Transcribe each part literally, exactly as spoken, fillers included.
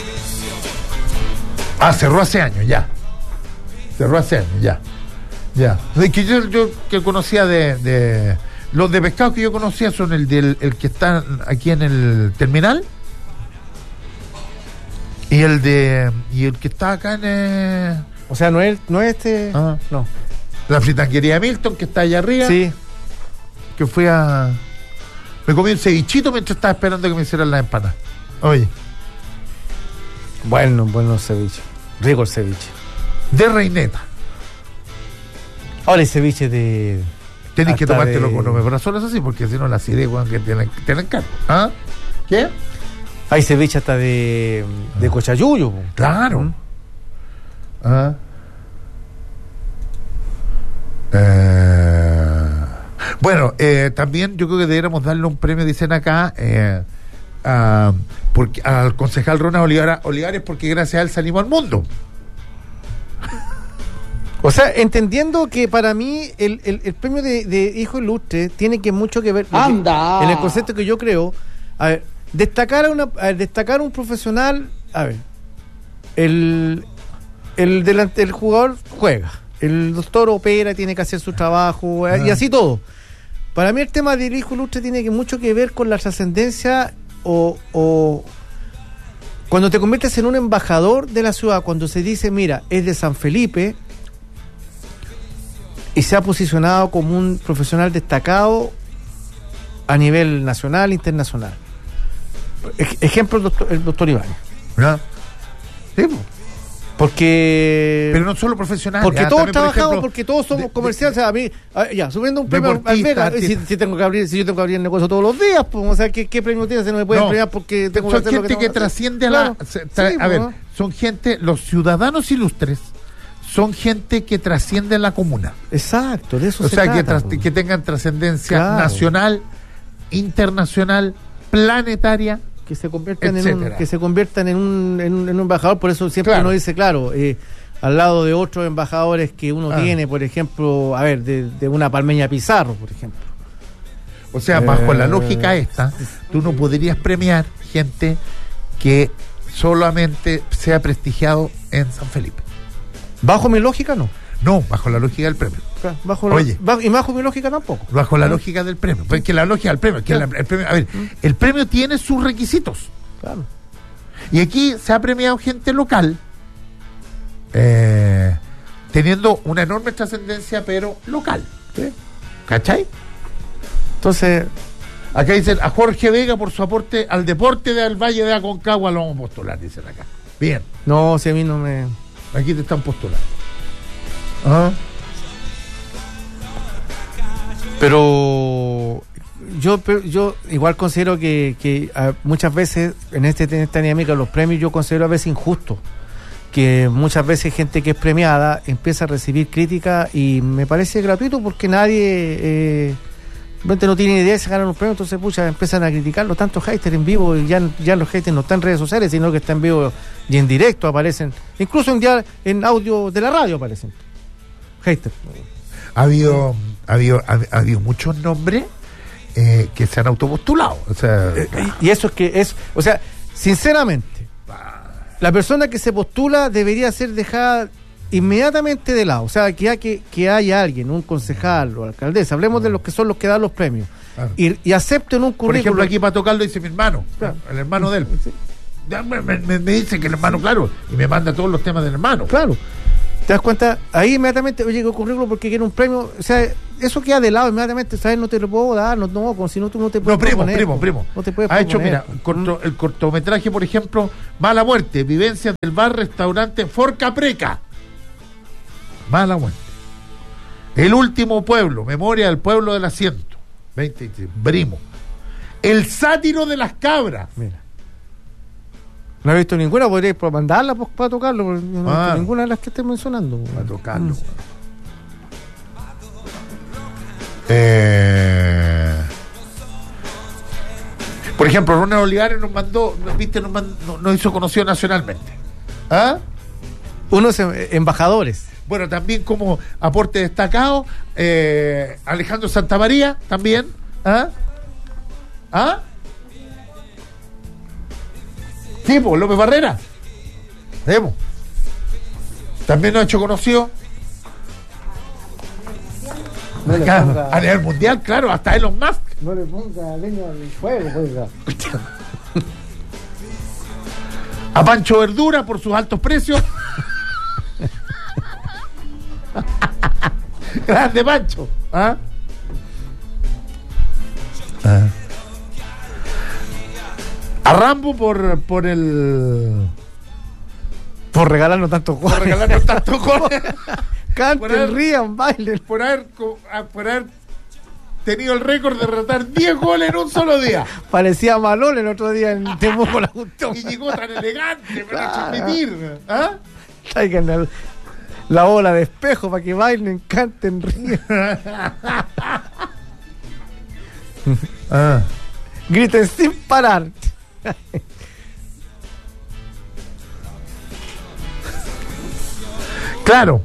Ah, cerró hace años, ya. Cerró hace años, ya. Ya. Es que yo, yo que conocía de, de... Los de pescado que yo conocía son el del el que está aquí en el terminal. Y el de... Y el que está acá en... Eh... O sea, no es, no es este... Ah. No. La fritanguería de Milton, que está allá arriba. Sí. Que fui a... Me comí un cevichito mientras estaba esperando que me hicieran las empanadas. Oye. Bueno, bueno el ceviche. Rico el ceviche. De reineta. Ahora el ceviche de... Tenés que hasta tomártelo de- con omeprazol, así, porque si no la acidez, weón, que tienen, tienen cargo. ¿Ah? ¿Qué? Hay ceviche hasta de, de cochayuyo. po. Claro. ¿Mm? Ah. Eh, bueno, eh, también yo creo que deberíamos darle un premio, dicen acá, eh, a, porque, al concejal Ronald Olivares, Olivares, porque gracias a él salimos al mundo. O sea, entendiendo que para mí el, el, el premio de, de Hijo Ilustre tiene que mucho que ver lo que- ¡Anda! en el concepto que yo creo. A ver, destacar a una, a ver, destacar a un profesional, a ver, el el delante, el jugador juega, el doctor opera, tiene que hacer su trabajo, eh, Ah. y así todo. Para mí el tema del Hijo Ilustre tiene que mucho que ver con la trascendencia o, o cuando te conviertes en un embajador de la ciudad, cuando se dice, mira, es de San Felipe y se ha posicionado como un profesional destacado a nivel nacional e internacional. Ej- ejemplo, el doctor, el doctor Ibáñez. ¿Ya? Sí, po. Porque Pero no solo profesionales. porque ah, todos también, por trabajamos, ejemplo, porque todos somos de- comerciales. O sea, a mí, a- ya, subiendo un premio al Deportista, Vega, artista. si, si tengo que abrir, si yo tengo que abrir el negocio todos los días, pues, o sea, ¿qué, qué premio tiene? Se no me pueden No, premiar porque tengo que son hacer lo gente que, que, tengo hacer. trasciende a Claro. la... se- tra- Sí, a ver, pues, son gente, los ciudadanos ilustres, son gente que trasciende la comuna. exacto, de eso O se sea, que, trata, tras- pues. que tengan trascendencia Claro. nacional, internacional, planetaria. que se conviertan en un, etcétera. que se conviertan en un, en un, en un embajador. Por eso siempre Claro. uno dice, claro, eh, al lado de otros embajadores que uno Ah. tiene, por ejemplo, a ver, de, de una Palmeña Pizarro, por ejemplo. O sea, Eh. bajo la lógica esta, tú no podrías premiar gente que solamente sea prestigiado en San Felipe. Bajo mi lógica, no. No, bajo la lógica del premio. Claro, Bajo la- Oye. bajo- y bajo mi lógica tampoco. Bajo la lógica del premio. Pues que la lógica del premio, que la- el premio, a ver, el premio tiene sus requisitos. Claro. Y aquí se ha premiado gente local, eh, teniendo una enorme trascendencia, pero local. ¿Sí? ¿Cachai? Entonces, Acá dicen a Jorge Vega por su aporte al deporte del Valle de Aconcagua, lo vamos a postular, dicen acá. Bien, no, si a mí no me... aquí te están postulando. ¿Ah? Pero yo pero yo igual considero que, que ah, muchas veces en este en esta dinámica de los premios yo considero a veces injusto que muchas veces gente que es premiada empieza a recibir críticas y me parece gratuito porque nadie eh, realmente no tiene idea de sacar los premios, entonces pucha, empiezan a criticarlo tantos haters en vivo y ya, ya los haters no están en redes sociales sino que están en vivo y en directo aparecen, incluso en, día, en audio de la radio aparecen haters. Ha habido, ha habido, ha, ha habido muchos nombres eh, que se han autopostulado. O sea, Eh, y, y eso es que es, o sea, sinceramente, la persona que se postula debería ser dejada inmediatamente de lado. O sea, que, que, que haya alguien, un concejal o alcaldesa, hablemos de los que son los que dan los premios, Claro. y, y acepten un por currículum. ejemplo, aquí para tocarlo dice mi hermano, Claro. el hermano de él. Ya Me, me- me dice que el hermano, claro, y me manda todos los temas del hermano. Claro. ¿Te das cuenta? Ahí inmediatamente, oye, el currículum porque quiere un premio. O sea, eso queda de lado inmediatamente. ¿Sabes? No te lo puedo dar. No, no, como si no, tú no te puedes No, primo, proponer, primo, po. primo. No te puedes ha hecho, proponer, mira, po. un corto- el cortometraje, por ejemplo, Mala Muerte, vivencias del bar restaurante Forcapreca. Mala Muerte. El último pueblo, memoria del pueblo del asiento. veinte, Brimo. El sátiro de las cabras. Mira. No he visto ninguna, podría mandarla pues, para tocarlo, porque no he Ah. visto ninguna de las que estoy mencionando. Para tocarlo. Eh, por ejemplo, Ronald Olivares nos mandó, nos, viste, nos, mandó- nos- nos hizo conocido nacionalmente. ¿Ah? Unos em- embajadores. Bueno, también como aporte destacado, eh, Alejandro Santamaría, también. ¿Ah? ¿Ah? Sí, pues, López Barrera. Vemos. También nos ha hecho conocido. No le Acá, ponga- a nivel mundial, claro, hasta Elon Musk. No le ponga leña al fuego, oiga. A Pancho Verdura por sus altos precios. Grande Pancho. ¿Ah? Ah. A Rambo por, por el. Por regalarnos tantos Por goles. regalarnos tantos goles. Canten, por haber- rían, bailen. Por haber, co- a- por haber tenido el récord de derrotar diez goles en un solo día. Parecía Malón el otro día en Temuco la Justión. Y llegó tan elegante para Claro. transmitir. ¿Ah? Traigan el- la bola de espejo para que bailen, canten, rían. Ah. Griten sin parar. Claro.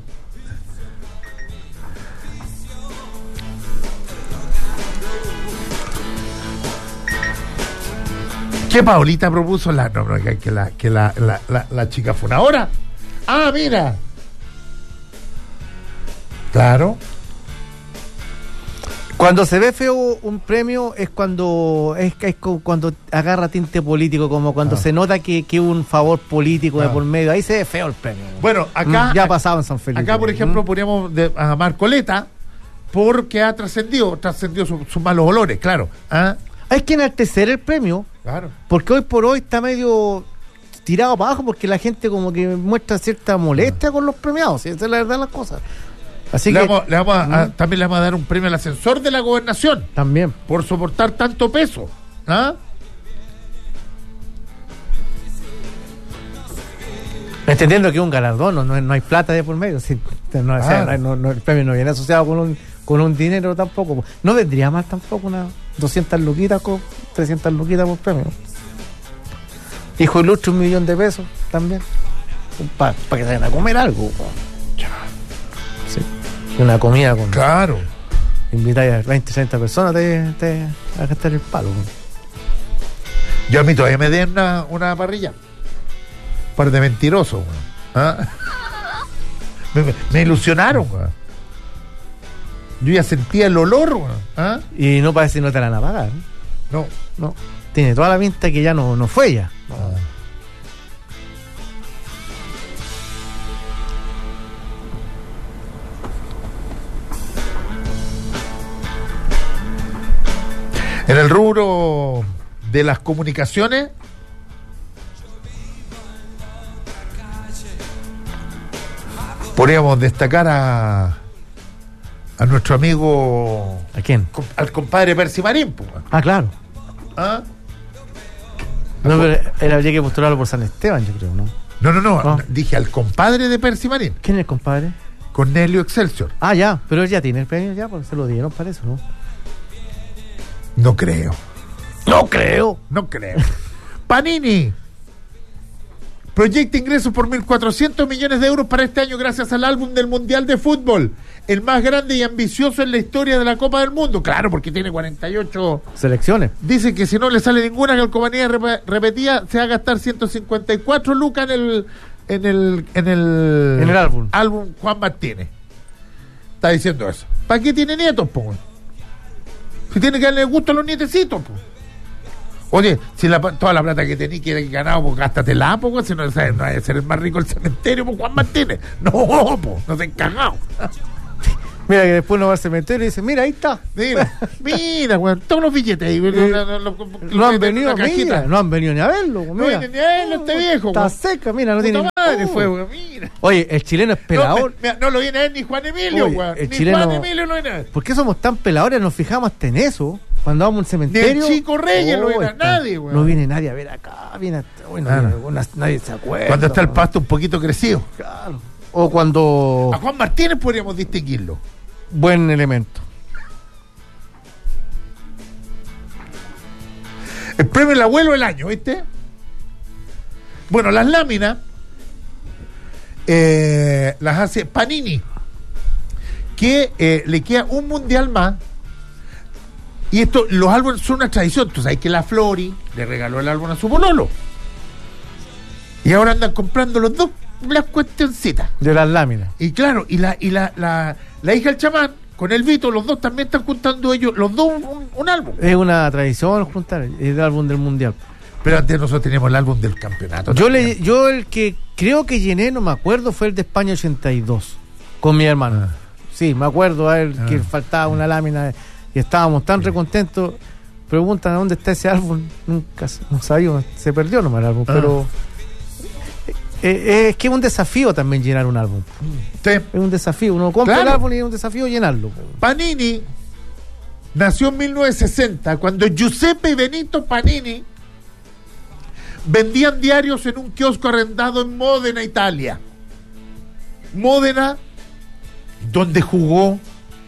¿Qué Paulita propuso? La, no, no, que, que la, que la, la, la, la chica fue una hora. Ah, mira. Claro. Cuando se ve feo un premio es cuando es, es co- cuando agarra tinte político, como cuando Ah. se nota que que hubo un favor político de Ah. por medio. Ahí se ve feo el premio. Bueno, acá. Mm, ya ha pasado en San Felipe. Acá, por ejemplo, Mm. podríamos de- a Marcoleta porque ha trascendido, trascendido sus sus malos olores, claro. ¿Ah? Hay que enaltecer el premio, Claro. porque hoy por hoy está medio tirado para abajo, porque la gente como que muestra cierta molestia con los premiados, ¿sí? Esa es la verdad de las cosas. Así le que vamos, le vamos a- a- Mm. también le vamos a dar un premio al ascensor de la gobernación también. por soportar tanto peso. ¿Ah? Entendiendo que es un galardón, no, no, no hay plata de por medio, sí, no, o sea, Ah. no- no- el premio no viene asociado con un, con un dinero tampoco. No vendría más tampoco unas doscientas luquitas con trescientas luquitas por premio. Hijo ilustre, un millón de pesos también. Para que se vayan a comer algo. po. Sí. Una comida con Claro. invitáis a veinte, treinta personas te, te a gastar el palo. po. Yo a mí todavía me den una, una parrilla. Par de mentirosos, weón. ¿Ah? me, me- me ilusionaron, weón. Yo ya sentía el olor, weón. ¿Ah? Y no parece que no te la van a pagar. No. No. Tiene toda la pinta que ya no, no fue ya. Ah. En el rubro de las comunicaciones, podríamos destacar a, a nuestro amigo, ¿A quién? com- al compadre Percy Marín, pues, weón. Ah, claro. ¿Ah? No, pero él habría que postularlo por San Esteban, yo creo, ¿no? No, no, no, Ah. dije al compadre de Percy Marín, ¿Quién es el compadre? Cornelio Excelsior. Ah, ya, pero él ya tiene el premio ya, porque se lo dieron para eso, ¿no? No creo, No creo. no creo. Panini proyecta ingresos por mil cuatrocientos millones de euros para este año gracias al álbum del Mundial de Fútbol, el más grande y ambicioso en la historia de la Copa del Mundo. Claro, porque tiene cuarenta y ocho. Selecciones. Dice que si no le sale ninguna calcomanía rep- repetida, se va a gastar ciento cincuenta y cuatro lucas en el en el en el, En el álbum. álbum Juan Martínez. Está diciendo eso. ¿Para qué tiene nietos, po? Si tiene que darle gusto a los nietecitos, po. Oye, si la, toda la plata que tenés que ganado, pues gástatela, po, si no, ¿sabes? No hay que ser el más rico del cementerio, pues Juan Martínez. No, po, no se han cagado. Mira que después uno va al cementerio y dice, mira, ahí está. Mira, mira, weón, todos los billetes ahí. No han venido, mira, no han venido ni a verlo. No Mira. viene ni a verlo este viejo, Está weón. seca, mira, no Puta tiene. madre Oh. fue, weón, mira. Oye, el chileno es No, pelador. me- mira, no lo viene a ver ni Juan Emilio, Oye, weón. el Ni chileno- Juan Emilio lo viene a ver. ¿Por qué somos tan peladores? Nos fijamos hasta en eso. Cuando vamos a un cementerio. Ni el Chico Reyes lo viene a está- nadie, weón. No viene nadie a ver acá. Viene hasta- bueno, Claro. viene algunas- nadie se acuerda. Cuando está el weón. pasto un poquito crecido. Claro. O cuando. A Juan Martínez podríamos distinguirlo. Buen elemento. El premio El Abuelo del Año, ¿viste? Bueno, las láminas eh, las hace Panini, que eh, le queda un mundial más. Y esto, los álbumes son una tradición. Tú sabes que la Flori le regaló el álbum a su pololo. Y ahora andan comprando los dos las cuestioncitas. De las láminas. Y claro, y la y la, la, la hija del chamán, con el Vito, los dos también están juntando ellos, los dos un, un álbum. Es una tradición juntar el álbum del mundial. Pero antes nosotros teníamos el álbum del campeonato. Yo le, yo el que creo que llené, no me acuerdo, fue el de España ochenta y dos, con mi hermano. Ah. Sí, me acuerdo a él ah. que faltaba una lámina y estábamos tan sí. recontentos. Preguntan dónde está ese álbum, nunca no sabíamos, se perdió nomás el álbum, ah. pero eh, eh, es que es un desafío también llenar un álbum. Sí. Es un desafío, uno compra claro. el álbum y es un desafío llenarlo. Panini nació en mil novecientos sesenta cuando Giuseppe y Benito Panini vendían diarios en un kiosco arrendado en Módena, Italia. Módena, donde jugó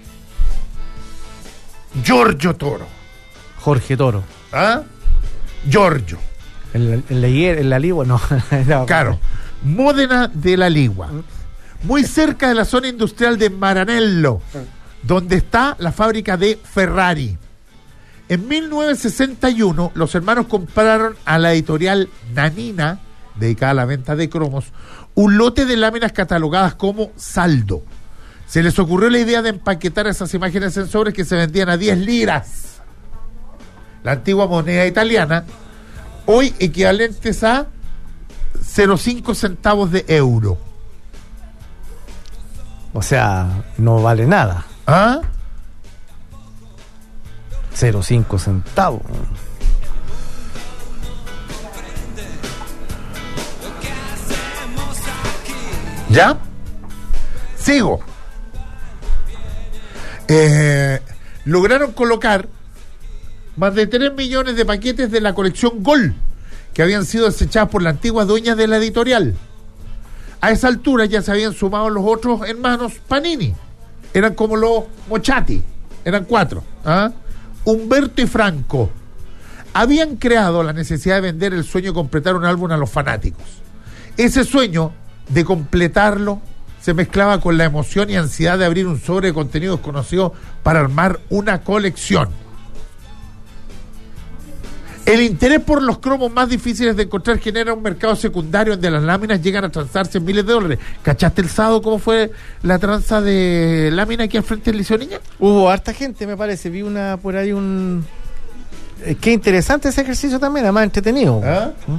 Giorgio Toro. Jorge Toro. ¿Ah? Giorgio. En la, en la, en la Ligua, no. Claro. Módena de la Ligua. Muy cerca de la zona industrial de Maranello, donde está la fábrica de Ferrari. En mil novecientos sesenta y uno, los hermanos compraron a la editorial Nanina, dedicada a la venta de cromos, un lote de láminas catalogadas como saldo. Se les ocurrió la idea de empaquetar esas imágenes en sobres que se vendían a diez liras, la antigua moneda italiana, hoy equivalentes a cero coma cinco centavos de euro. O sea, no vale nada. ¿Ah? cero coma cinco centavos. ¿Ya? Sigo. Eh, lograron colocar más de tres millones de paquetes de la colección Gol, que habían sido desechadas por la antigua dueña de la editorial. A esa altura ya se habían sumado los otros hermanos Panini. Eran como los Mochati. Eran cuatro. ¿Ah? Humberto y Franco habían creado la necesidad de vender el sueño de completar un álbum a los fanáticos. Ese sueño de completarlo se mezclaba con la emoción y ansiedad de abrir un sobre de contenido desconocido para armar una colección. El interés por los cromos más difíciles de encontrar genera un mercado secundario donde las láminas llegan a transarse en miles de dólares. ¿Cachaste el sábado cómo fue la tranza de lámina aquí al frente del Liceo Niña? Hubo harta gente, me parece. Vi una por ahí un... Eh, qué interesante ese ejercicio también, además entretenido. ¿Ah? ¿Mm?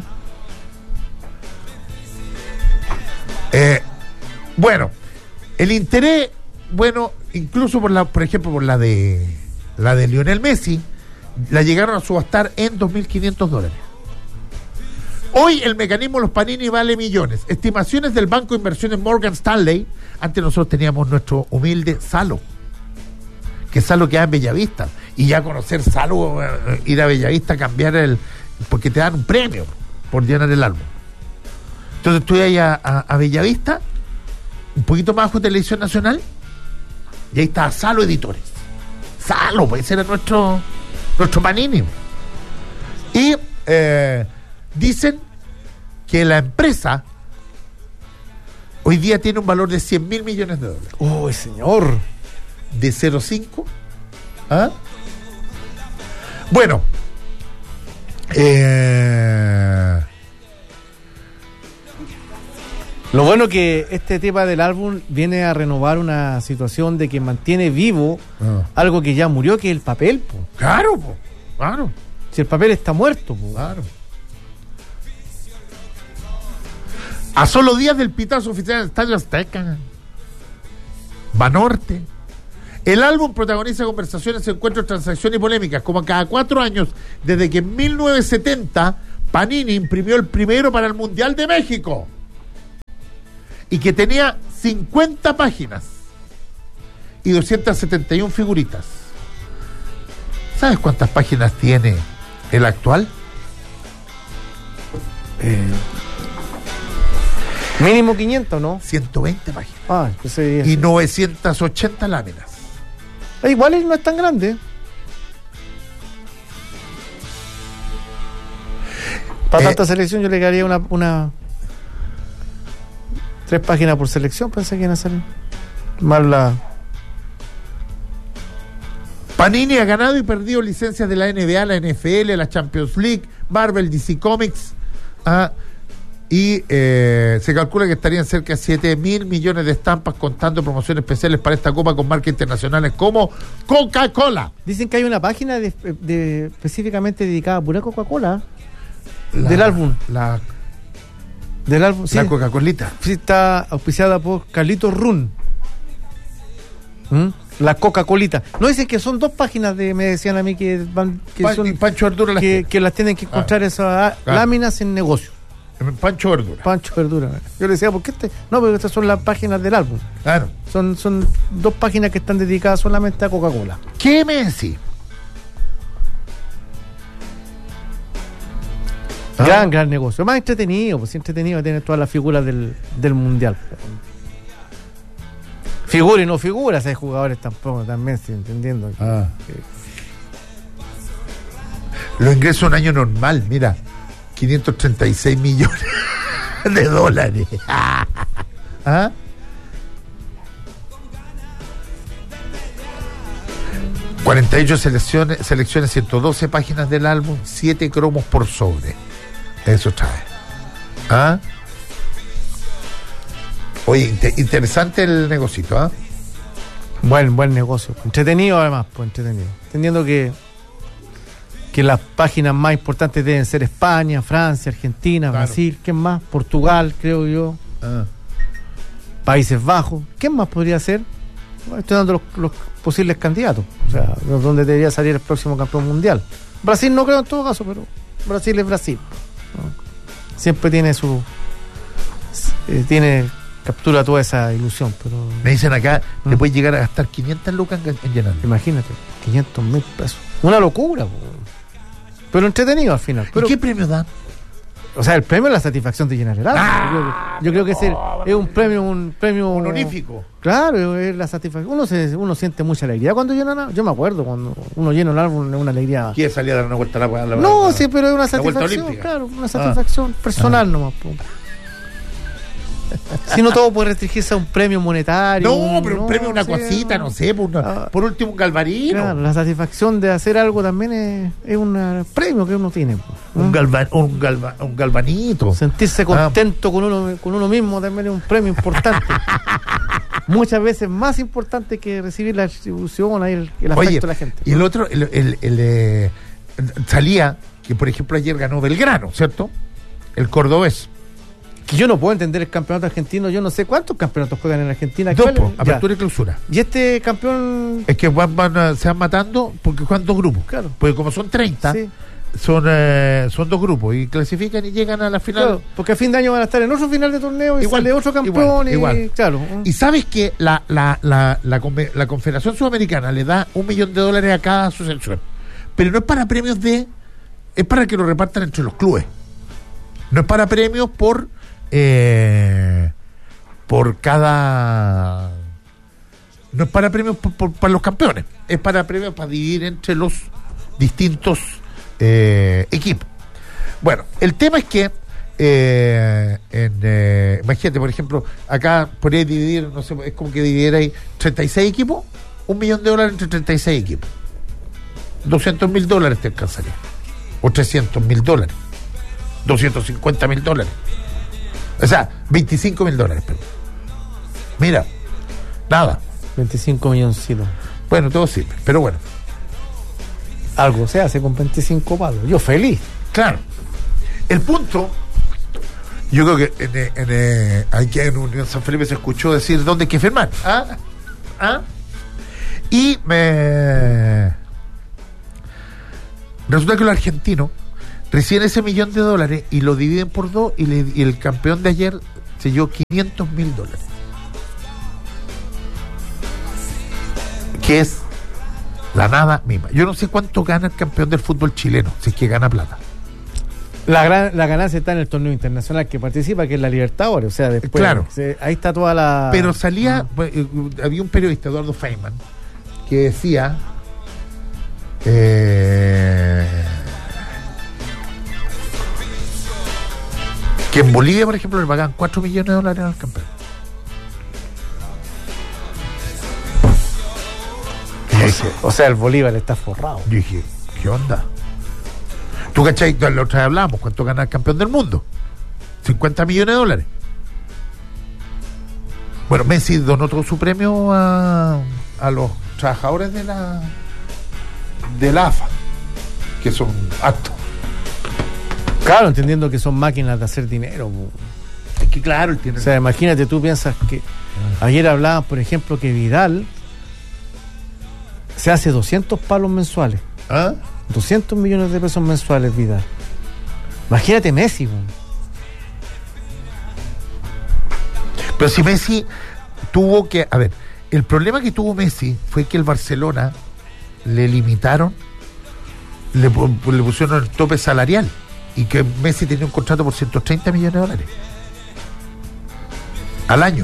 Eh, bueno, el interés, bueno, incluso por la, por ejemplo, por la de la de Lionel Messi, la llegaron a subastar en dos mil quinientos dólares. Hoy el mecanismo de los Panini vale millones. Estimaciones del Banco de Inversiones Morgan Stanley. Antes nosotros teníamos nuestro humilde Salo, que Salo queda en Bellavista, y ya conocer Salo, eh, ir a Bellavista, cambiar el, porque te dan un premio por llenar el álbum. Entonces tú ibas a, a, a Bellavista, un poquito más bajo de Televisión Nacional, y ahí está Salo Editores. Salo, pues ese era nuestro nuestro Panini. Y eh, dicen que la empresa hoy día tiene un valor de cien mil millones de dólares. ¡Oh, señor! De cero coma cinco. ¿Ah? Bueno, eh, lo bueno que este tema del álbum viene a renovar una situación de que mantiene vivo ah. algo que ya murió, que es el papel, po. Claro, po. Claro. Si el papel está muerto, po. Claro. A solo días del pitazo oficial del Estadio Azteca, Banorte, el álbum protagoniza conversaciones, encuentros, transacciones y polémicas, como cada cuatro años, desde que en mil novecientos setenta Panini imprimió el primero para el Mundial de México, y que tenía cincuenta páginas y doscientas setenta y una figuritas. ¿Sabes cuántas páginas tiene el actual? Eh, mínimo quinientos, ¿no? ciento veinte páginas. Ah, pues sí, y novecientas ochenta láminas. Eh, igual él no es tan grande. Para eh, tanta selección yo le daría una... una Tres páginas por selección, pensé que iban a salir. Más la... Panini ha ganado y perdido licencias de la N B A, la N F L, la Champions League, Marvel, D C Comics. Ah, Y eh, se calcula que estarían cerca de siete mil millones de estampas, contando promociones especiales para esta copa con marcas internacionales como Coca-Cola. Dicen que hay una página de, de, específicamente dedicada a pura Coca-Cola La- del álbum. La, Del álbum, sí. la Coca-Colita. Sí, está auspiciada por Carlitos Run. ¿Mm? La Coca-Colita. No, dicen que son dos páginas de, me decían a mí que van, que Pan- son y Pancho Verdura las que, tiene. que las tienen que encontrar Ah. esas Claro. láminas en negocio. Pancho Verdura. Pancho Verdura. Yo le decía, ¿por qué este? No, porque estas son las páginas del álbum. Claro. Son, son dos páginas que están dedicadas solamente a Coca-Cola. ¿Qué me decís? ¿Ah? Gran, gran negocio. Más entretenido, pues entretenido tener todas las figuras del, del mundial. Figura y no figuras, hay jugadores tampoco, también, estoy entendiendo. Ah. Los ingresos un año normal, mira, quinientos treinta y seis millones de dólares. ¿Ah? cuarenta y ocho selecciones, selecciones, ciento doce páginas del álbum, siete cromos por sobre. Eso trae. ¿Ah? Oye, inte- interesante el negocito, ¿ah? Buen, buen negocio. Entretenido además, pues entretenido. Entendiendo que que las páginas más importantes deben ser España, Francia, Argentina, Claro. Brasil, ¿quién más? Portugal, creo yo. Ah. Países Bajos. ¿Quién más podría ser? Bueno, estoy dando los, los posibles candidatos. O sea, donde debería salir el próximo campeón mundial. Brasil no creo en todo caso, pero Brasil es Brasil. ¿No? Siempre tiene su... eh, tiene... captura toda esa ilusión, pero... Me dicen acá, ¿Mm? le puedes llegar a gastar quinientas lucas en, en llenarlo. Imagínate, quinientos mil pesos. Una locura, po. Pero entretenido al final. Pero, ¿Y qué premio dan? o sea, el premio es la satisfacción de llenar el álbum. Ah, yo creo que, yo creo que es, el- es un premio, un premio Honorífico. Claro, es la satisfacción. Uno se, uno siente mucha alegría cuando llena nada. Yo me acuerdo cuando uno llena el álbum, es una alegría. ¿Quiere salir a dar una vuelta a la, la No, la- sí, pero es una la vuelta satisfacción, olímpica? claro, una satisfacción personal nomás, po. Si no todo puede restringirse a un premio monetario. No, pero un premio, una sí, cosita, no sé, por, una- Ah. por último un galvarino. Claro, la satisfacción de hacer algo también es, es un premio que uno tiene. po. Un, ¿Mm? galva- un, galva- un galvanito. Sentirse Ah. contento con uno con uno mismo también es un premio importante. Muchas veces más importante que recibir la distribución y el, el afecto Oye, de la gente. y el otro, el, el- el, eh, salía que, por ejemplo, ayer ganó Belgrano, ¿cierto? El cordobés. Que yo no puedo entender el campeonato argentino. Yo no sé cuántos campeonatos juegan en Argentina. Dos, ¿Cuál- po, ya. apertura y clausura. Y este campeón. Es que van, van a- se van matando porque juegan dos grupos. Claro. Porque como son treinta, Sí, son, eh, son dos grupos y clasifican y llegan a la final. claro, porque a fin de año van a estar en otro final de torneo y Igual, sale otro campeón. igual, y, igual. Claro. Y sabes que la, la, la, la, conve- la Confederación Sudamericana le da un millón de dólares a cada asociación. Pero no es para premios de... Es para que lo repartan entre los clubes. No es para premios por... Eh, por cada... No es para premios por- por- para los campeones. Es para premios para dividir entre los distintos eh, equipos. Bueno, el tema es que eh, en, eh, imagínate, por ejemplo, acá podríais dividir, no sé, es como que dividierais treinta y seis equipos, un millón de dólares entre treinta y seis equipos. doscientos mil dólares te alcanzaría. O trescientos mil dólares. doscientos cincuenta mil dólares. O sea, veinticinco mil dólares. Pero. Mira, nada. veinticinco milloncitos. Bueno, todo sirve, pero bueno. Algo se hace con veinticinco palos. Yo feliz. Claro. El punto, yo creo que en, en, en, aquí en Unión San Felipe se escuchó decir dónde hay que firmar. ¿Ah? ¿Ah? Y me... Resulta que los argentinos reciben ese millón de dólares y lo dividen por dos y, le, y el campeón de ayer se llevó quinientos mil dólares. Que es la nada misma. Yo no sé cuánto gana el campeón del fútbol chileno, si es que gana plata. La, gran, la ganancia está en el torneo internacional que participa, que es la Libertadores. O sea, después. Claro. Se, ahí está toda la. Pero salía, pues, eh, había un periodista, Eduardo Feynman, que decía eh, que en Bolivia, por ejemplo, le pagan cuatro millones de dólares al campeón. Y yo dije, O sea, el Bolívar está forrado. yo dije, ¿qué onda? ¿Tú cachai? La otra vez hablamos, ¿cuánto gana el campeón del mundo? cincuenta millones de dólares. Bueno, Messi donó todo su premio a, a los trabajadores de la de la A F A, que son actos. Claro, entendiendo que son máquinas de hacer dinero. Es que claro, él tiene... O sea, imagínate, tú piensas que ayer hablaban, por ejemplo, que Vidal se hace doscientos palos mensuales. ¿Ah? doscientos millones de pesos mensuales, Vidal. Imagínate Messi, güey. Pero si Messi tuvo que... A ver, el problema que tuvo Messi fue que el Barcelona le limitaron, le, le pusieron el tope salarial, y que Messi tenía un contrato por ciento treinta millones de dólares al año.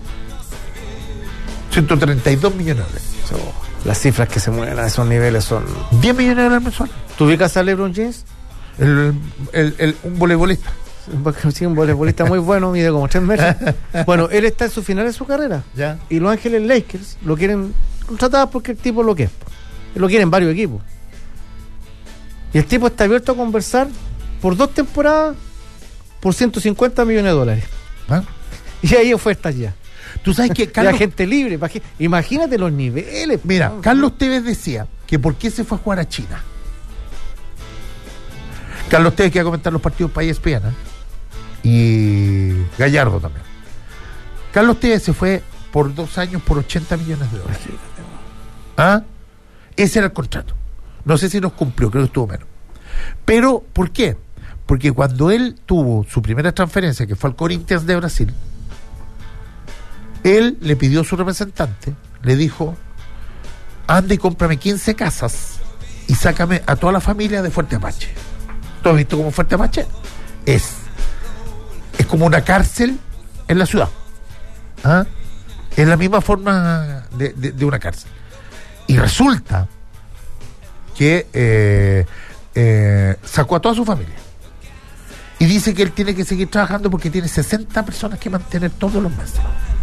ciento treinta y dos millones de dólares. So, las cifras que se mueven a esos niveles son... diez millones de dólares mensuales. ¿Tú ubicas a LeBron James? El, el, el, un voleibolista. Sí, un voleibolista muy bueno, mide como tres metros. Bueno, él está en su final de su carrera. Ya. Y Los Ángeles Lakers lo quieren contratar porque el tipo lo que es. Lo quieren varios equipos. Y el tipo está abierto a conversar por dos temporadas por ciento cincuenta millones de dólares. ¿Ah? Y hay ofertas ya. Tú sabes que Carlos... La gente libre. Imagínate los niveles. Mira, ¿no? Carlos Tevez decía que por qué se fue a jugar a China. Carlos Tevez que va a comentar los partidos para E S P N, ¿eh? Y Gallardo también. Carlos Tevez se fue por dos años por ochenta millones de dólares. ¿Ah? Ese era el contrato. No sé si nos cumplió, creo que estuvo menos. Pero, ¿por qué? Porque cuando él tuvo su primera transferencia, que fue al Corinthians de Brasil, él le pidió a su representante, le dijo: anda y cómprame quince casas y sácame a toda la familia de Fuerte Apache. ¿Tú has visto cómo Fuerte Apache? Es es como una cárcel en la ciudad. ¿Ah? Es la misma forma de, de, de una cárcel. Y resulta que eh, eh, sacó a toda su familia. Y dice que él tiene que seguir trabajando porque tiene sesenta personas que mantener todos los meses.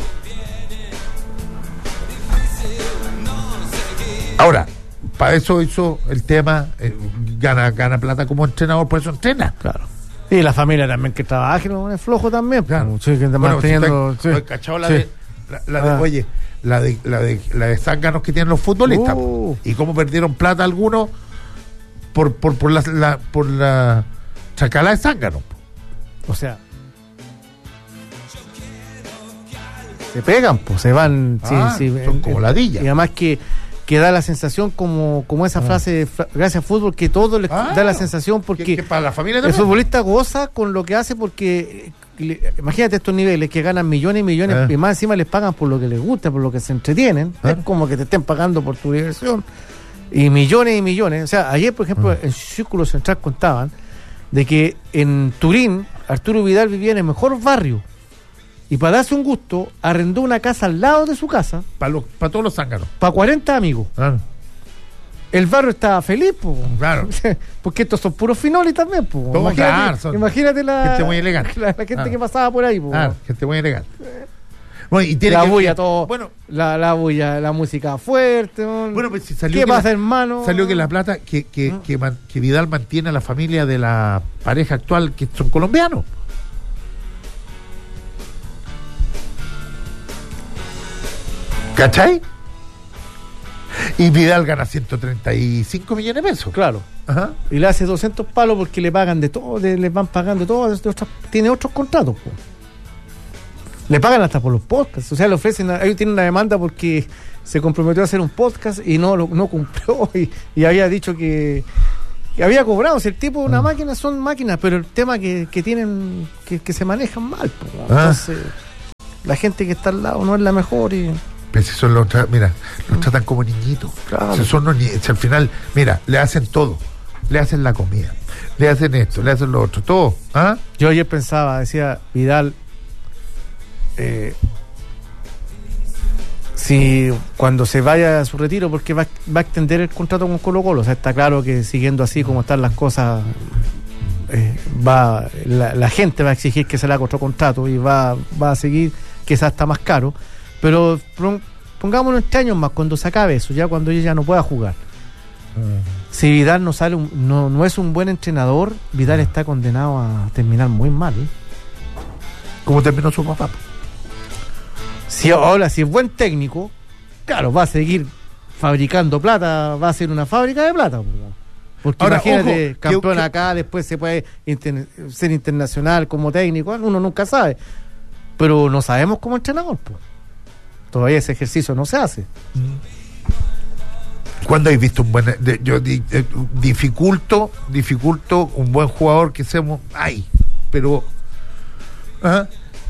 Ahora, para eso hizo el tema, eh, gana, gana plata como entrenador, por eso entrena. Claro. Y la familia también que trabaja, no es flojo también. Claro. Sí, que bueno, manteniendo, si está, sí. ¿cachado la Sí. de, la, la de Ah. oye, la de, la de, la de zánganos que tienen los futbolistas? Uh. Y cómo perdieron plata algunos por, por, por la, la, por la chacala de zánganos. O sea, se pegan, pues se van. Ah, sí, sí, son en, como en, ladillas. Y además que, que da la sensación como, como esa Ah. frase de fra- gracias fútbol, que todo le Ah, da la sensación porque que, que para la familia el también. futbolista goza con lo que hace porque eh, le- imagínate estos niveles que ganan millones y millones Ah. y más encima les pagan por lo que les gusta, por lo que se entretienen. Ah. Es como que te estén pagando por tu diversión. Y millones y millones. O sea, ayer, por ejemplo, Ah. en Círculo Central contaban de que en Turín Arturo Vidal vivía en el mejor barrio y para darse un gusto arrendó una casa al lado de su casa Para los, para todos los zánganos. para cuarenta amigos. Claro. El barrio estaba feliz, po. Claro. Porque estos son puros finolis también, po. Todos, Imagínate, claro, son imagínate la gente muy elegante. la, la gente Ah. que pasaba por ahí, po. Ah, gente muy elegante. Bueno, y tiene La que, bulla, todo. Bueno, La, la bulla, la música fuerte. ¿no? bueno, pues si salió ¿Qué que pasa, la- hermano? Salió que la plata, que, que, Ah. que, man- que Vidal mantiene a la familia de la pareja actual, que son colombianos. ¿Cachai? Y Vidal gana ciento treinta y cinco millones de pesos. Claro. Ajá. Y le hace doscientos palos porque le pagan de todo, de- les van pagando de todo. de otras- tiene otros contratos, po. Le pagan hasta por los podcasts. O sea, le ofrecen. Ahí tiene una demanda porque se comprometió a hacer un podcast y no lo no cumplió. Y, y había dicho que, que había cobrado. Si el tipo de una Ah. máquina son máquinas, pero el tema que, que tienen, que, que se manejan mal, po. Ah. Entonces, la gente que está al lado no es la mejor. Y Pero si son los tra- mira, los tratan como niñitos. Claro. Si son los ni- si al final, mira, le hacen todo. Le hacen la comida, le hacen esto, le hacen lo otro, todo. ¿Ah? yo ayer pensaba, decía Vidal, eh, si cuando se vaya a su retiro, porque va, va a extender el contrato con Colo Colo. O sea, está claro que siguiendo así como están las cosas, eh, va la, la gente va a exigir que se le haga otro contrato y va, va a seguir, quizás está más caro, pero pon- pongámonos en tres años más, cuando se acabe eso, ya cuando ella ya no pueda jugar. Si Vidal no sale un- no, no es un buen entrenador, Vidal está condenado a terminar muy mal, ¿eh? como terminó su papá. Si ahora, si es buen técnico, claro, va a seguir fabricando plata, va a ser una fábrica de plata. Porque ahora, imagínate, ojo, campeón que, acá, después se puede inter, ser internacional como técnico, uno nunca sabe. Pero no sabemos como entrenador, pues. Todavía ese ejercicio no se hace. ¿Cuándo habéis visto un buen... De, yo di, eh, dificulto, dificulto un buen jugador que seamos... ¡Ay! Pero... ¿ah?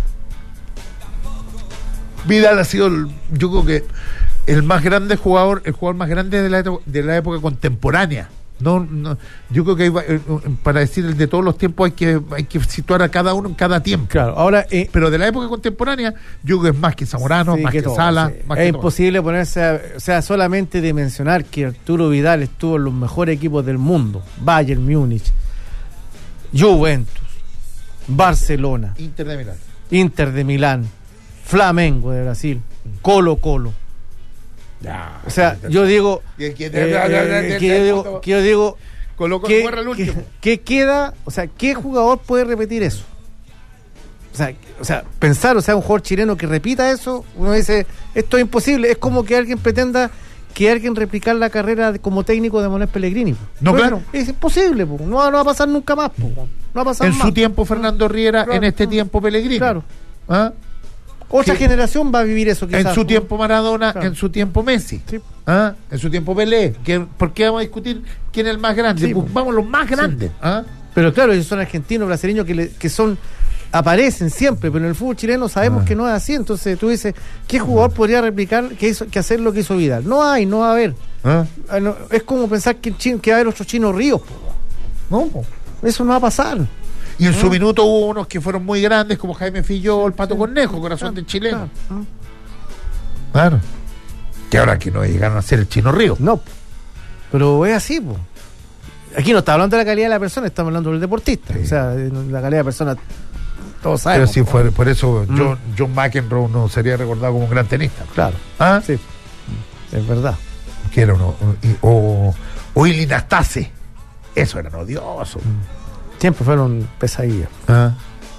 Vidal ha sido, el, yo creo que el más grande jugador, el jugador más grande de la, de la época contemporánea. No, no, yo creo que hay, para decir el de todos los tiempos hay que hay que situar a cada uno en cada tiempo. Claro, ahora eh, pero de la época contemporánea yo creo que es más que Zamorano, sí, más que, que todo, Sala, sí. más es que imposible todo. Ponerse, a, o sea, solamente de mencionar que Arturo Vidal estuvo en los mejores equipos del mundo: Bayern Múnich, Juventus, Barcelona, Inter de Milán, Inter de Milán, Flamengo de Brasil, Colo Colo. Ya, o sea, yo digo, eh, eh, que yo digo, que yo digo, que, que, que queda, o sea, ¿qué jugador puede repetir eso? O sea, o sea, pensar, o sea, un jugador chileno que repita eso, uno dice, esto es imposible. Es como que alguien pretenda que alguien replicar la carrera de, como técnico de Manuel Pellegrini. No, pues, claro. Es imposible, no, no va a pasar nunca más. No va a pasar en más. su tiempo Fernando Riera, claro, en este claro, tiempo Pellegrini. Claro. ¿Ah? Otra sí. generación va a vivir eso quizás. En su tiempo Maradona, claro. En su tiempo Messi, sí. ¿Ah? En su tiempo Pelé. ¿Qué, ¿Por qué vamos a discutir quién es el más grande? Sí, pues vamos los más grandes. Sí. ¿Ah? Pero claro, ellos son argentinos, brasileños que, le, que son aparecen siempre, pero en el fútbol chileno sabemos ah. que no es así. Entonces tú dices, ¿qué jugador podría replicar que, hizo, que hacer lo que hizo Vidal? No hay, no va a haber. ¿Ah? Es como pensar que, Chino, que va a haber otros Chinos Ríos. No, eso no va a pasar. Y en ¿no? su minuto hubo unos que fueron muy grandes, como Jaime Filló, el Pato sí. Cornejo, corazón claro, del chileno. Claro. claro. Que ahora que no llegaron a ser el Chino Río. No, pero es así, po. Aquí no está hablando de la calidad de la persona, estamos hablando del deportista. Sí. O sea, la calidad de la persona, todos sabemos. Pero sí, fue, por eso mm. John, John McEnroe no sería recordado como un gran tenista. Claro. ¿Ah? Sí, es verdad. Que era uno. O, o Ili Nastase. Eso eran odiosos. Mm. Siempre fueron pesadillas. ¿Ah?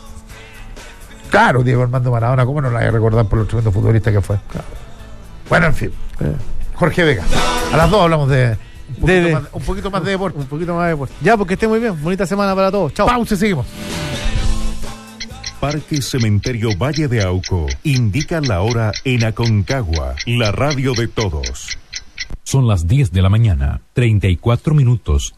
Claro, Diego Armando Maradona, ¿cómo no la voy a recordar por los tremendos futbolistas que fue? Claro. Bueno, en fin. Eh. Jorge Vega. A las dos hablamos de un poquito, de, de, más, un poquito más de deporte. Un poquito más de deporte. Ya, porque esté muy bien. Bonita semana para todos. Chao. Pausa y seguimos. Parque Cementerio Valle de Auco indica la hora en Aconcagua, la radio de todos. Son las diez de la mañana, treinta y cuatro minutos.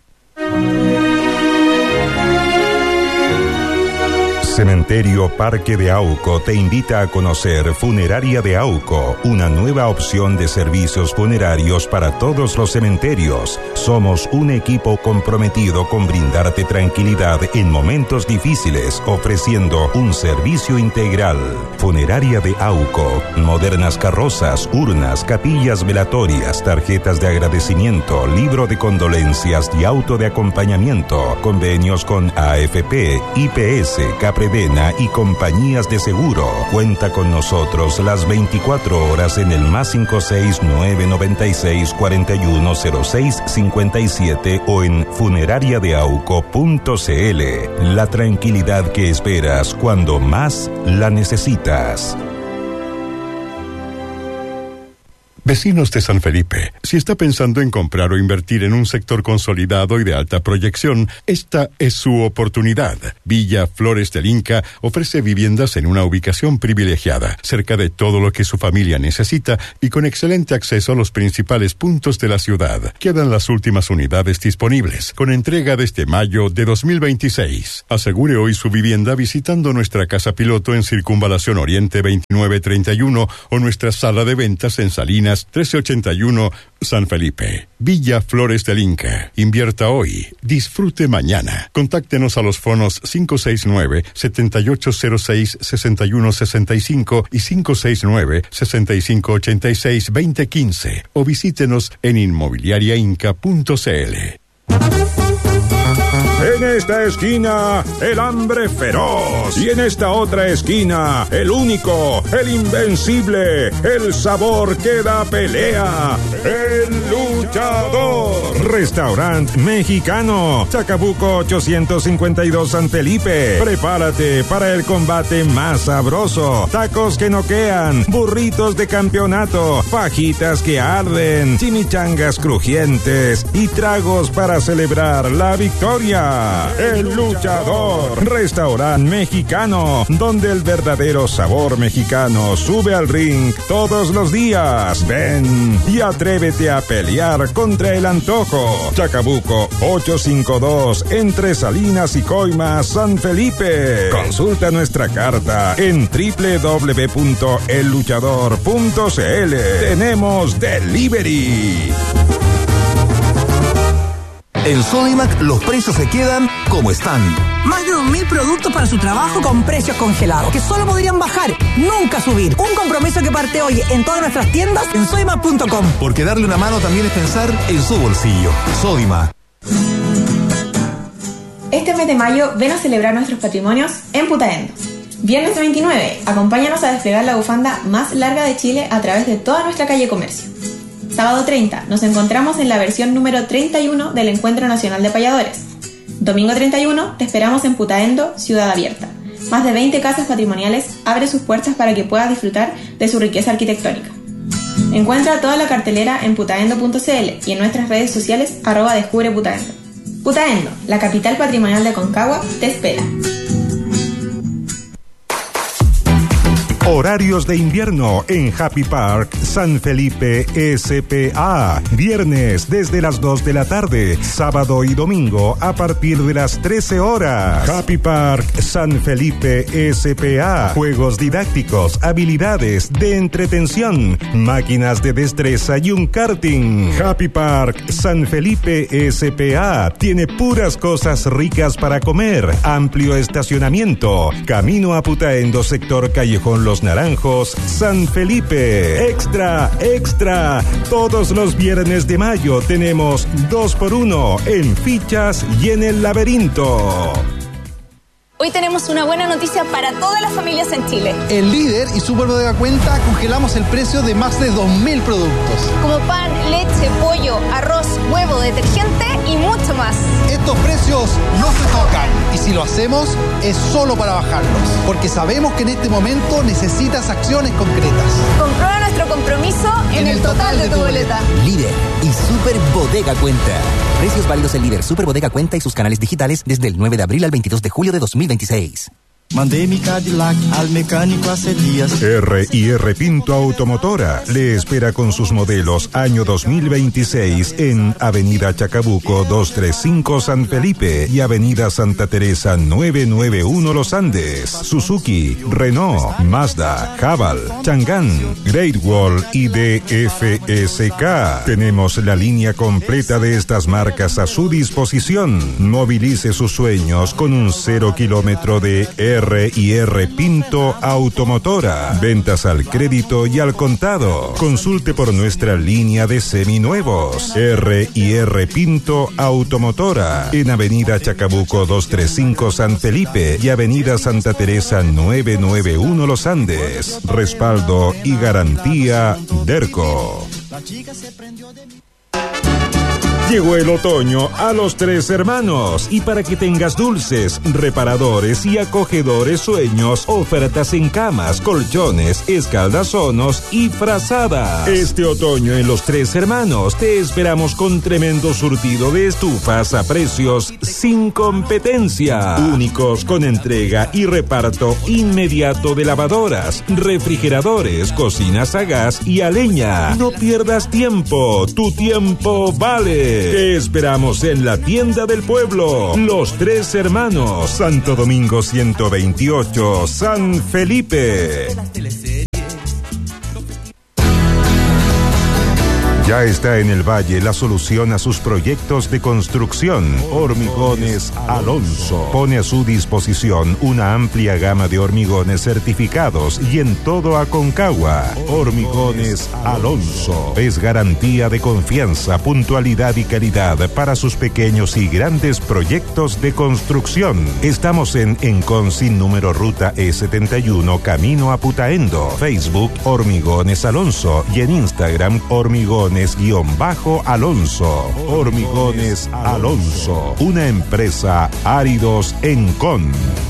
Cementerio Parque de Auco te invita a conocer Funeraria de Auco, una nueva opción de servicios funerarios para todos los cementerios. Somos un equipo comprometido con brindarte tranquilidad en momentos difíciles, ofreciendo un servicio integral. Funeraria de Auco, modernas carrozas, urnas, capillas velatorias, tarjetas de agradecimiento, libro de condolencias y auto de acompañamiento, convenios con A F P, I P S, Capre y compañías de seguro. Cuenta con nosotros las veinticuatro horas en el más cinco seis nueve nueve seis cuatro uno cero seis cinco siete o en funeraria de auco punto c l. La tranquilidad que esperas cuando más la necesitas. Vecinos de San Felipe, si está pensando en comprar o invertir en un sector consolidado y de alta proyección, esta es su oportunidad. Villa Flores del Inca ofrece viviendas en una ubicación privilegiada, cerca de todo lo que su familia necesita y con excelente acceso a los principales puntos de la ciudad. Quedan las últimas unidades disponibles, con entrega desde mayo de dos mil veintiséis. Asegure hoy su vivienda visitando nuestra casa piloto en Circunvalación Oriente veintinueve treinta y uno o nuestra sala de ventas en Salinas trece ochenta y uno, San Felipe. Villa Flores del Inca. Invierta hoy, disfrute mañana. Contáctenos a los fonos cinco seis nueve, siete ocho cero seis, seis uno seis cinco y cinco seis nueve, seis cinco ocho seis, dos cero uno cinco o visítenos en inmobiliaria inca punto c l. En esta esquina, el hambre feroz. Y en esta otra esquina, el único, el invencible, el sabor que da pelea, el luchador. Restaurante Mexicano, Chacabuco ochocientos cincuenta y dos San Felipe. Prepárate para el combate más sabroso. Tacos que noquean, burritos de campeonato, fajitas que arden, chimichangas crujientes y tragos para celebrar la victoria. El luchador. Restaurante Mexicano, donde el verdadero sabor mexicano sube al ring todos los días. Ven y atrévete a pelear contra el antojo. Chacabuco ochocientos cincuenta y dos, entre Salinas y Coimas, San Felipe. Consulta nuestra carta en doble u doble u doble u punto el luchador punto c l. Tenemos delivery. En Sodimac los precios se quedan como están. Más de dos mil productos para su trabajo con precios congelados, que solo podrían bajar, nunca subir. Un compromiso que parte hoy en todas nuestras tiendas en sodimac punto com. Porque darle una mano también es pensar en su bolsillo. Sodimac. Este mes de mayo ven a celebrar nuestros patrimonios en Putaendo. Viernes veintinueve, acompáñanos a desplegar la bufanda más larga de Chile a través de toda nuestra calle Comercio. Sábado treinta, nos encontramos en la versión número treinta y uno del Encuentro Nacional de Payadores. Domingo treinta y uno, te esperamos en Putaendo, Ciudad Abierta. Más de veinte casas patrimoniales abren sus puertas para que puedas disfrutar de su riqueza arquitectónica. Encuentra toda la cartelera en putaendo punto c l y en nuestras redes sociales arroba descubre Putaendo. Putaendo, la capital patrimonial de Aconcagua, te espera. Horarios de invierno en Happy Park San Felipe S P A. Viernes desde las dos de la tarde, sábado y domingo a partir de las trece horas. Happy Park San Felipe S P A. Juegos didácticos, habilidades de entretención, máquinas de destreza y un karting. Happy Park San Felipe S P A tiene puras cosas ricas para comer, amplio estacionamiento, camino a Putaendo, sector Callejón Los Naranjos, San Felipe. Extra, extra. Todos los viernes de mayo tenemos dos por uno en fichas y en el laberinto. Hoy tenemos una buena noticia para todas las familias en Chile. En Líder y Super Bodega Cuenta congelamos el precio de más de dos mil productos. Como pan, leche, pollo, arroz, huevo, detergente y mucho más. Estos precios no se tocan. Y si lo hacemos, es solo para bajarlos. Porque sabemos que en este momento necesitas acciones concretas. Comprueba nuestro compromiso en, en el, el total, total de tu boleta. Líder y Super Bodega Cuenta. Precios válidos en Líder, Super Bodega Cuenta y sus canales digitales desde el nueve de abril al veintidós de julio de dos mil veintiséis. Mandé mi Cadillac al mecánico hace días. R y R Pinto Automotora le espera con sus modelos año dos mil veintiséis en Avenida Chacabuco doscientos treinta y cinco San Felipe y Avenida Santa Teresa novecientos noventa y uno Los Andes. Suzuki, Renault, Mazda, Haval, Chang'an, Great Wall y D F S K. Tenemos la línea completa de estas marcas a su disposición. Movilice sus sueños con un cero kilómetro de R R y R Pinto Automotora. Ventas al crédito y al contado. Consulte por nuestra línea de seminuevos. R y R Pinto Automotora. En Avenida Chacabuco doscientos treinta y cinco San Felipe y Avenida Santa Teresa novecientos noventa y uno Los Andes. Respaldo y garantía Derco. Llegó el otoño a Los Tres Hermanos y para que tengas dulces, reparadores y acogedores sueños, ofertas en camas, colchones, escaldazonos y frazada. Este otoño en Los Tres Hermanos te esperamos con tremendo surtido de estufas a precios sin competencia. Únicos con entrega y reparto inmediato de lavadoras, refrigeradores, cocinas a gas y a leña. No pierdas tiempo, tu tiempo vale. Te esperamos en la tienda del pueblo, Los Tres Hermanos, Santo Domingo ciento veintiocho, San Felipe. Ya está en el Valle la solución a sus proyectos de construcción. Hormigones Alonso pone a su disposición una amplia gama de hormigones certificados y en todo Aconcagua. Hormigones Alonso es garantía de confianza, puntualidad y calidad para sus pequeños y grandes proyectos de construcción. Estamos en Enconcin número ruta E setenta y uno, camino a Putaendo. Facebook Hormigones Alonso y en Instagram Hormigones-Alonso. Hormigones Alonso, una empresa Áridos Encon.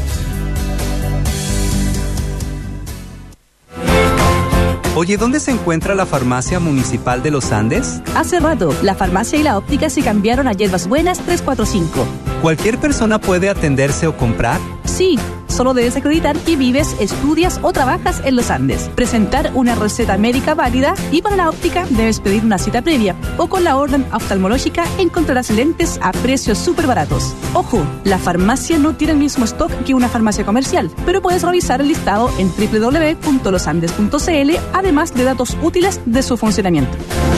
Oye, ¿dónde se encuentra la farmacia municipal de Los Andes? Hace rato, la farmacia y la óptica se cambiaron a Hierbas Buenas trescientos cuarenta y cinco. ¿Cualquier persona puede atenderse o comprar? Sí, solo debes acreditar que vives, estudias o trabajas en Los Andes, presentar una receta médica válida y para la óptica debes pedir una cita previa o con la orden oftalmológica encontrarás lentes a precios súper baratos. Ojo, la farmacia no tiene el mismo stock que una farmacia comercial, pero puedes revisar el listado en doble u doble u doble u punto los andes punto c l, además de datos útiles de su funcionamiento.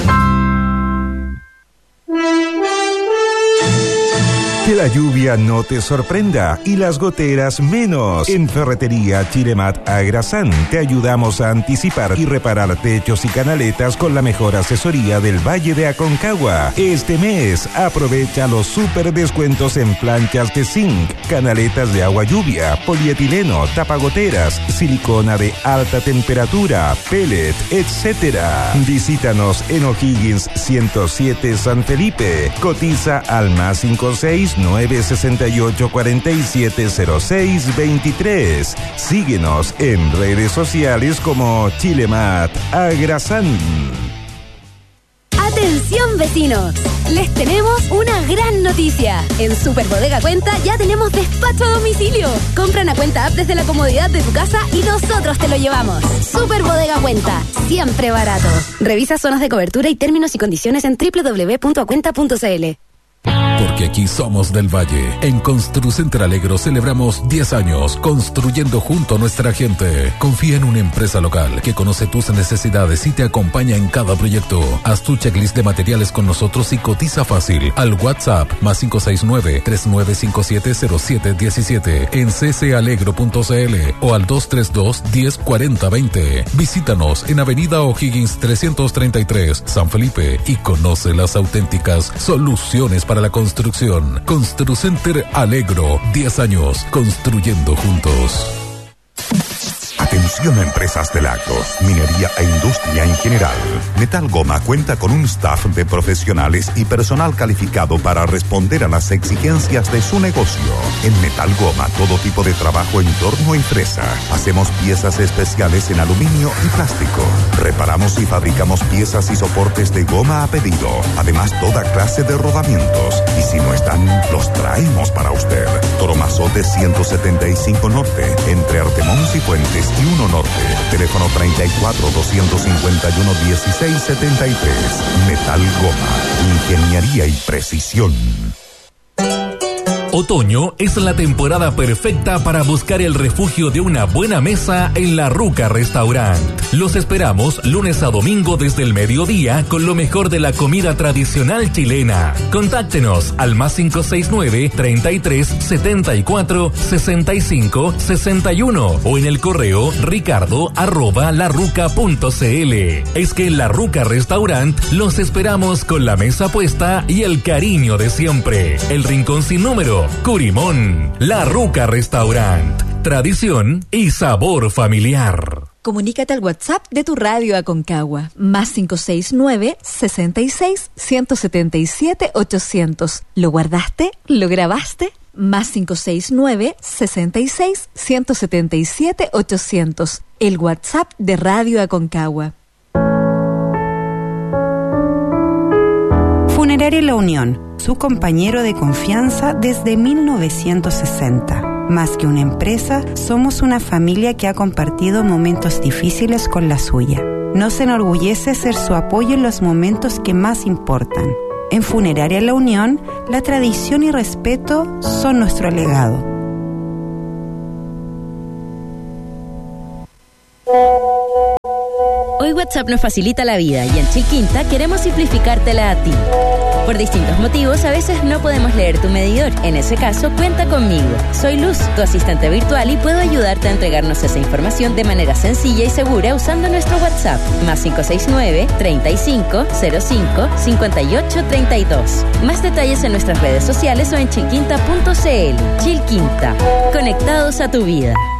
Que la lluvia no te sorprenda y las goteras menos. En Ferretería Chilemat Agrasán te ayudamos a anticipar y reparar techos y canaletas con la mejor asesoría del Valle de Aconcagua. Este mes aprovecha los super descuentos en planchas de zinc, canaletas de agua lluvia, polietileno, tapagoteras, silicona de alta temperatura, pellet, etcétera. Visítanos en O'Higgins ciento siete San Felipe. Cotiza al más cinco seis nueve seis ocho cuatro siete cero seis dos tres. Síguenos en redes sociales como Chilemat Agrasán. ¡Atención, vecinos! Les tenemos una gran noticia. En Super Bodega Cuenta ya tenemos despacho a domicilio. Compra una cuenta app desde la comodidad de tu casa y nosotros te lo llevamos. Super Bodega Cuenta, siempre barato. Revisa zonas de cobertura y términos y condiciones en doble u doble u doble u punto acuenta punto c l. Porque aquí somos del Valle. En Construcenter Alegro celebramos diez años construyendo junto a nuestra gente. Confía en una empresa local que conoce tus necesidades y te acompaña en cada proyecto. Haz tu checklist de materiales con nosotros y cotiza fácil al WhatsApp más cinco seis nueve, tres nueve cinco siete, cero siete uno siete en c c alegro punto c l o al dos tres dos, diez cuarenta veinte. Visítanos en Avenida O'Higgins trescientos treinta y tres, San Felipe, y conoce las auténticas soluciones para la construcción. Construcenter Alegro, diez años construyendo juntos. Atención a empresas del agro, minería e industria en general. Metal Goma cuenta con un staff de profesionales y personal calificado para responder a las exigencias de su negocio. En Metal Goma, todo tipo de trabajo en torno a empresa. Hacemos piezas especiales en aluminio y plástico. Reparamos y fabricamos piezas y soportes de goma a pedido. Además, toda clase de rodamientos. Y si no están, los traemos para usted. Toromazote ciento setenta y cinco Norte, entre Artemons y Fuentes y uno Norte. Teléfono treinta y cuatro, doscientos cincuenta y uno, dieciséis setenta y tres. Metal Goma. Ingeniería y precisión. Otoño es la temporada perfecta para buscar el refugio de una buena mesa en La Ruca Restaurant. Los esperamos lunes a domingo desde el mediodía con lo mejor de la comida tradicional chilena. Contáctenos al más cinco seis nueve, treinta y tres, setenta y cuatro, sesenta y cinco, sesenta y uno o en el correo ricardo arroba larruca punto cl. Es que en La Ruca Restaurant los esperamos con la mesa puesta y el cariño de siempre. El rincón sin número, Curimón. La Ruca Restaurant. Tradición y sabor familiar. Comunícate al WhatsApp de tu radio Aconcagua. Más cinco seis nueve, sesenta y seis, ciento setenta y siete, ochocientos. ¿Lo guardaste? ¿Lo grabaste? Más cinco seis nueve, sesenta y seis, ciento setenta y siete, ochocientos. El WhatsApp de Radio Aconcagua. Funeraria La Unión, su compañero de confianza desde mil novecientos sesenta. Más que una empresa, somos una familia que ha compartido momentos difíciles con la suya. Nos enorgullece ser su apoyo en los momentos que más importan. En Funeraria La Unión, la tradición y respeto son nuestro legado. Hoy WhatsApp nos facilita la vida y en Chilquinta queremos simplificártela a ti. Por distintos motivos, a veces no podemos leer tu medidor. En ese caso, cuenta conmigo. Soy Luz, tu asistente virtual, y puedo ayudarte a entregarnos esa información de manera sencilla y segura usando nuestro WhatsApp. Más cinco seis nueve, treinta y cinco, cero cinco, cincuenta y ocho, treinta y dos. Más detalles en nuestras redes sociales o en chilquinta punto c l. Chilquinta. Conectados a tu vida.